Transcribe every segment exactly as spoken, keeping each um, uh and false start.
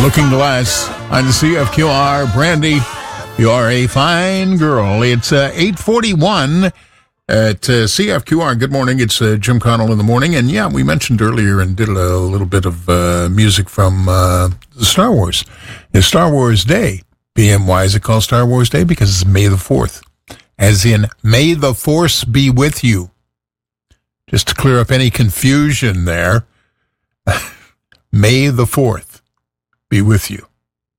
Looking Glass on the C F Q R. Brandy, you are a fine girl. It's uh, eight forty-one at uh, C F Q R. Good morning. It's uh, Jim Connell in the morning. And yeah, we mentioned earlier and did a little bit of uh, music from uh, Star Wars. It's Star Wars Day. B M, why is it called Star Wars Day? Because it's May the fourth. As in, may the Force be with you. Just to clear up any confusion there. May the fourth be with you.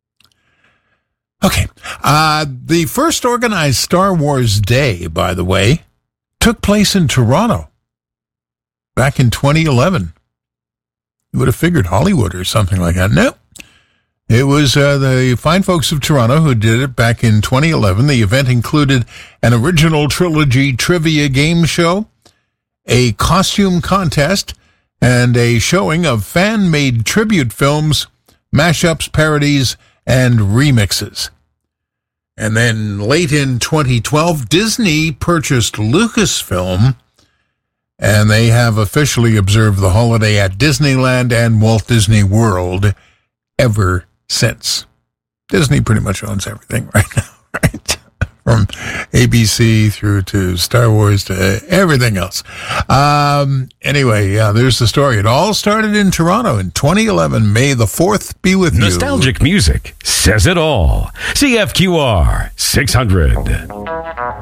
Okay. Uh, the first organized Star Wars Day, by the way, took place in Toronto back in twenty eleven. You would have figured Hollywood or something like that. No. It was uh, the fine folks of Toronto who did it back in twenty eleven. The event included an original trilogy trivia game show, a costume contest, and a showing of fan-made tribute films, mashups, parodies, and remixes. And then late in twenty twelve, Disney purchased Lucasfilm, and they have officially observed the holiday at Disneyland and Walt Disney World ever since. Disney pretty much owns everything right now, right? From A B C through to Star Wars to everything else. Um, anyway, yeah, there's the story. It all started in Toronto in twenty eleven. May the fourth be with you. Nostalgic music says it all. C F Q R six hundred.